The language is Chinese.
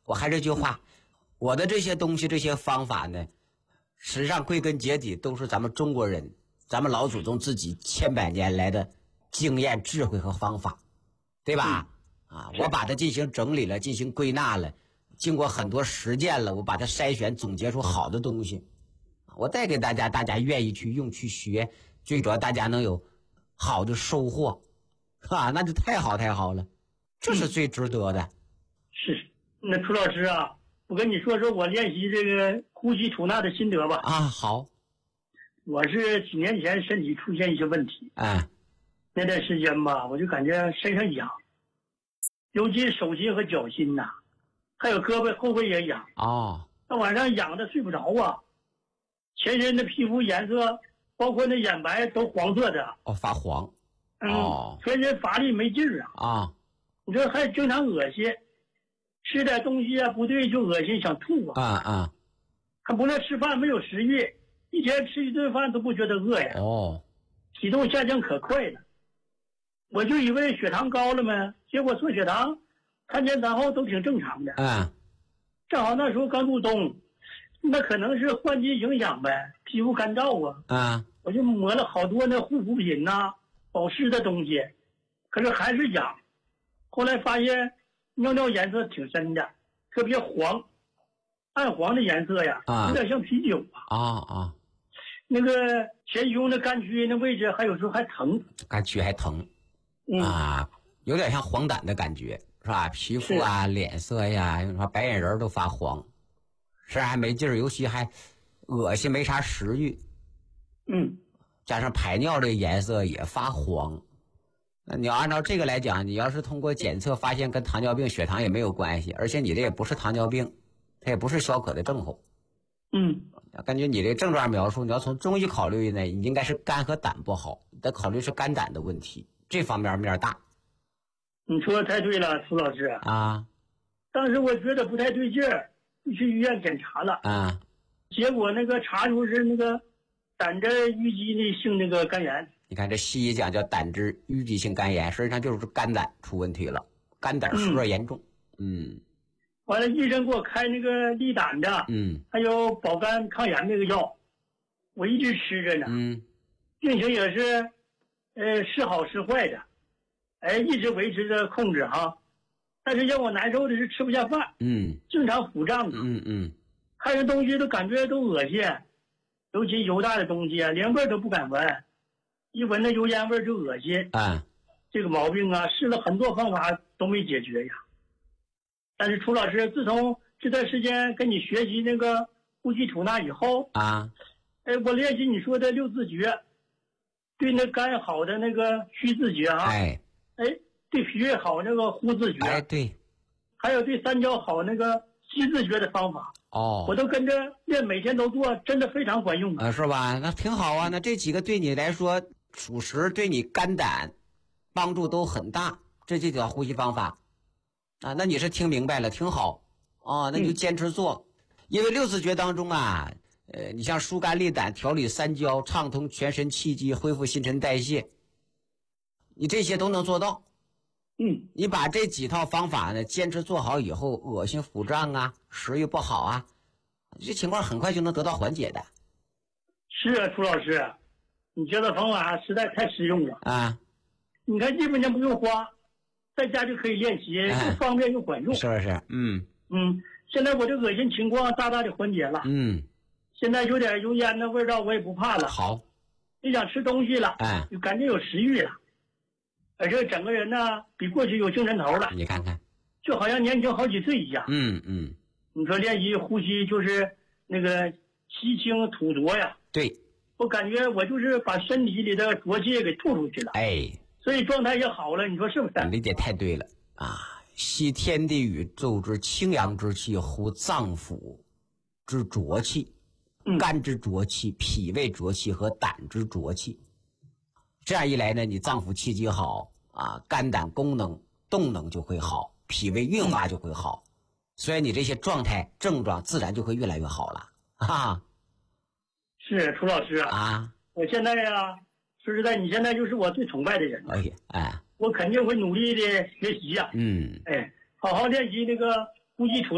我还是这句话，我的这些东西这些方法呢，实际上归根结底都是咱们中国人咱们老祖宗自己千百年来的经验智慧和方法，对吧？我把它进行整理了，进行归纳了，经过很多实践了，我把它筛选总结出好的东西，我带给大家，大家愿意去用去学，最主要大家能有好的收获，那就太好太好了，这是最值得的。 是，那楚老师啊，我跟你说说我练习这个呼吸吐纳的心得吧。 好。 我是几年前身体出现一些问题，那段时间吧，我就感觉身上痒，尤其手心和脚心呐，还有胳膊后背也痒。到晚上痒的睡不着啊，全身的皮肤颜色，包括那眼白都黄色的。 发黄。 全身乏力没劲儿啊。你说还经常恶心，吃点东西不对就恶心想吐啊。还不能吃饭，没有食欲，一天吃一顿饭都不觉得饿呀。体重下降可快了，我就以为血糖高了嘛，结果测血糖3前3后都挺正常的。正好那时候刚入冬，那可能是换季影响呗，皮肤干燥啊。我就抹了好多那护肤品呐、保湿的东西，可是还是痒。后来发现尿尿颜色挺深的，特别黄，暗黄的颜色呀，有点像啤酒那个前胸的肝区那位置还有时候还疼， 肝区还疼。有点像黄疸的感觉，是吧？皮肤脸色呀，白眼仁都发黄，身上还没劲儿，尤其还恶心，没啥食欲。加上排尿这颜色也发黄。那你要按照这个来讲，你要是通过检测发现跟糖尿病血糖也没有关系，而且你这也不是糖尿病，它也不是消渴的症候。根据你这症状描述，你要从中医考虑呢，你应该是肝和胆不好，你得考虑是肝胆的问题，这方面大。 你说的太对了，苏老师当时我觉得不太对劲儿，就去医院检查了结果那个查出是那个胆汁淤积性那个肝炎。 你看这西医讲叫胆汁淤积性肝炎，实际上就是肝胆出问题了，肝胆湿热严重。 完了，医生给我开那个利胆的，还有保肝抗炎那个药，我一直吃着呢，病情也是，时好时坏的，一直维持着控制但是让我难受的是吃不下饭，经常腹胀看着东西都感觉都恶心，尤其油大的东西连味都不敢闻，一闻那油烟味就恶心。这个毛病试了很多方法都没解决呀。但是楚老师，自从这段时间跟你学习那个呼吸吐纳以后我练习你说的6字诀，对那肝好的那个虚字诀对脾胃好那个呼字诀， 对， 还有对三焦好那个吸字诀的方法我都跟着练，每天都做，真的非常管用是吧？那挺好啊。那这几个对你来说属实对你肝胆帮助都很大，这几条呼吸方法那你是听明白了，挺好那你就坚持做。因为6字诀当中你像疏肝利胆、调理三焦、畅通全身气机、恢复新陈代谢，你这些都能做到。你把这几套方法呢坚持做好以后，恶心腹胀食欲不好这情况很快就能得到缓解的。 是啊，楚老师，你这个方法实在太实用了你看基本上不用花，在家就可以练习，又方便又管用。 是不是？ 现在我这恶心情况大大的缓解了。现在有点油烟的味道我也不怕了。 好， 你想吃东西了就感觉有食欲了，而且整个人比过去有精神头了。 你看看， 就好像年轻好几岁一样。你说练习呼吸就是那个吸清吐浊呀。 对， 我感觉我就是把身体里的浊气给吐出去了。所以状态也好了，你说是不是？ 你理解太对了吸天地宇宙之清阳之气，呼脏腑之浊气，肝之浊气、脾胃浊气和胆之浊气。这样一来呢，你脏腑气机好肝胆功能动能就会好，脾胃运化就会好，所以你这些状态症状自然就会越来越好了是楚老师我现在说实在，你现在就是我最崇拜的人。 哎， 我肯定会努力的学习呀。 嗯， 好好练习那个呼吸吐